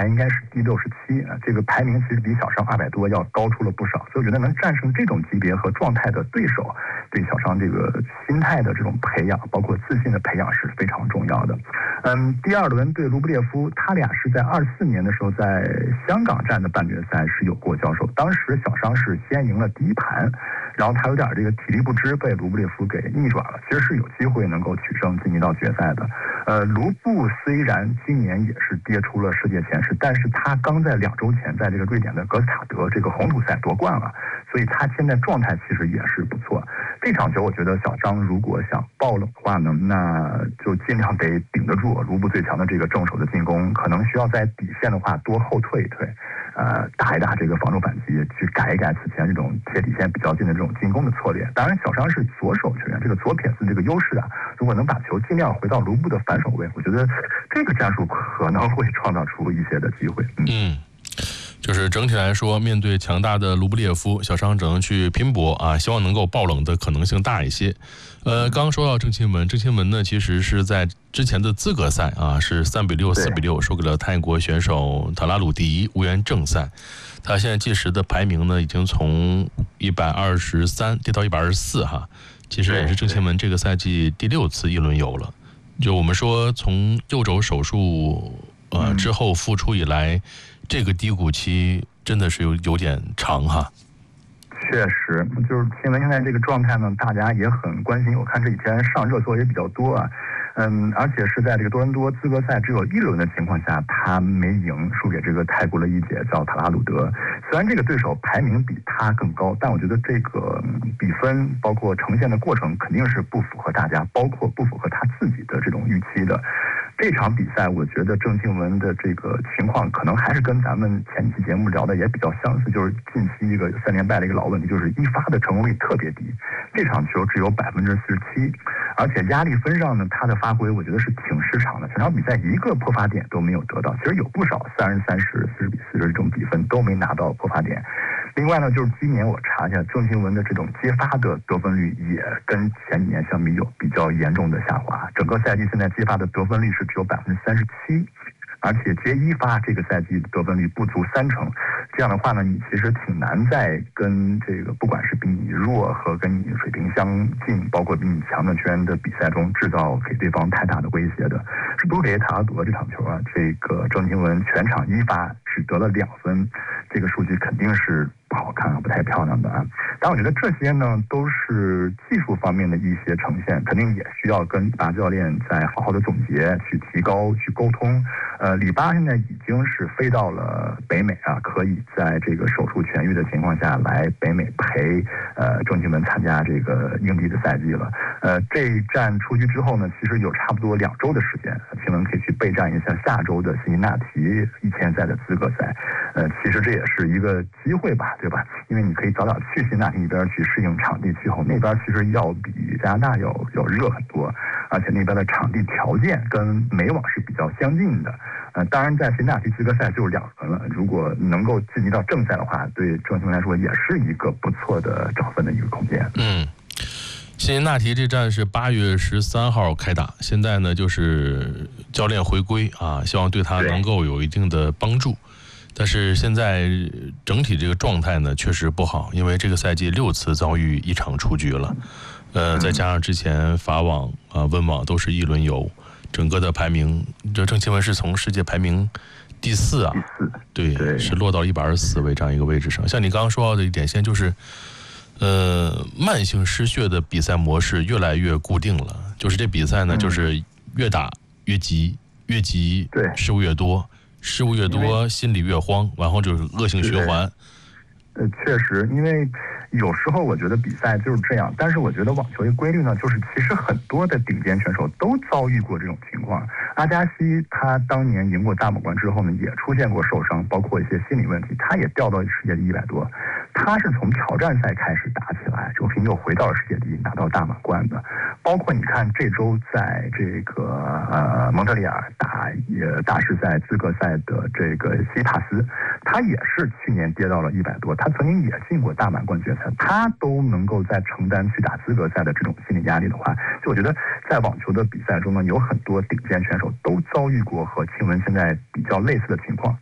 排应该是第67，这个排名其实比小商200多要高出了不少，所以我觉得能战胜这种级别和状态的对手，对小商这个心态的这种培养，包括自信的培养是非常重要的。第2轮对卢布列夫，他俩是在24年的时候在香港站的半决赛是有过交手，当时小商是先赢了第一盘，然后他有点这个体力不支，被卢布列夫给逆转了，其实是有机会能够取胜晋级到决赛的。卢布虽然今年也是跌出了世界前十，但是他刚在2周前在这个瑞典的格斯塔德这个红土赛夺冠了，所以他现在状态其实也是不错。这场球我觉得小张如果想爆冷的话呢，那就尽量得顶得住卢布最强的这个正手的进攻，可能需要在底线的话多后退一退，打一打这个防守反击，去改一改此前这种贴底线比较近的这种进攻的策略。当然小张是左手球员，这个左撇子这个优势啊，如果能把球尽量回到卢布的反手位，我觉得这个战术可能会创造出一些的机会。 就是整体来说，面对强大的卢布列夫，小商只能去拼搏啊，希望能够爆冷的可能性大一些。刚刚说到郑钦文呢，其实是在之前的资格赛啊，是3比6、4比6输给了泰国选手塔拉鲁迪，无缘正赛。他现在计时的排名呢，已经从123跌到124哈，其实也是郑钦文这个赛季第6次一轮游了。就我们说，从右肘手术之后复出以来，这个低谷期真的是有点长哈。 确实，就是钦文现在这个状态呢，大家也很关心。我看这几天上热搜也比较多啊。而且是在这个多伦多资格赛只有1轮的情况下，他没赢，输给这个泰国的一姐叫塔拉鲁德。虽然这个对手排名比他更高，但我觉得这个比分包括呈现的过程肯定是不符合大家，包括不符合他自己的这种预期的。这场比赛我觉得郑钦文的这个情况可能还是跟咱们前几期节目聊的也比较相似，就是近期一个3连败的一个老问题，就是一发的成功率特别低，这场球只有47%，而且压力分上呢，他的发挥我觉得是挺失常的，整场比赛一个破发点都没有得到，其实有不少30-30、40比40这种比分都没拿到破发点。另外呢，就是今年我查一下郑钦文的这种接发的得分率也跟前几年相比有比较严重的下滑，整个赛季现在接发的得分率是只有37%，而且接一发这个赛季得分率不足30%，这样的话呢，你其实挺难在跟这个不管是比你弱和跟你水平相近，包括比你强的球员的比赛中制造给对方太大的威胁的。输给塔拉德这场球啊，这个郑钦文全场一发只得了2分，这个数据肯定是不好看、不太漂亮的啊。但我觉得这些呢都是技术方面的一些呈现，肯定也需要跟巴教练再好好的总结、去提高、去沟通。里巴现在已经是飞到了北美啊，可以在这个手术痊愈的情况下来北美陪郑钦文参加这个硬地的赛季了。这一站出局之后呢，其实有差不多2周的时间，钦文可以去备战一下下周的辛辛那提1000赛的资格赛。其实这也是一个机会吧，对吧？因为你可以早点去辛辛那提那边去适应场地气候，那边其实要比加拿大要热很多，而且那边的场地条件跟美网是比较相近的。当然在辛辛那提资格赛就是2轮了，如果能够晋级到正赛的话，对郑钦文来说也是一个不错的找分的一个空间。 辛辛那提这站是8月13号开打，现在呢就是教练回归啊，希望对他能够有一定的帮助。但是现在整体这个状态呢确实不好，因为这个赛季6次遭遇1场出局了，再加上之前法网温网都是1轮游，整个的排名，这郑钦文是从世界排名第4啊，对，是落到124位这样一个位置上。像你刚刚说到的一点，现在就是慢性失血的比赛模式越来越固定了，就是这比赛呢，就是越打越急，越急失误越多，失误越多心里越慌，然后就是恶性循环。 确实，因为有时候我觉得比赛就是这样，但是我觉得网球一规律呢，就是其实很多的顶尖选手都遭遇过这种情况。阿加西他当年赢过大满贯之后呢，也出现过受伤，包括一些心理问题，他也掉到世界第100多。他是从挑战赛开始打起来，周平又回到了世界第一，拿到大满贯的。包括你看这周在这个蒙特利尔打大师赛资格赛的这个西帕斯，他也是去年跌到了100多，他曾经也进过大满贯决赛，他都能够在承担去打资格赛的这种心理压力的话，就我觉得在网球的比赛中呢，有很多顶尖选手都遭遇过和钦文现在比较类似的情况。